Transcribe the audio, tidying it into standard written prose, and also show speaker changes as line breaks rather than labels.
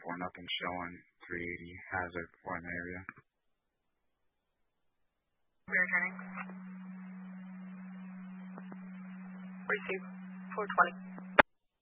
nothing showing 380 hazard for an area.
We're returning. Receive 420.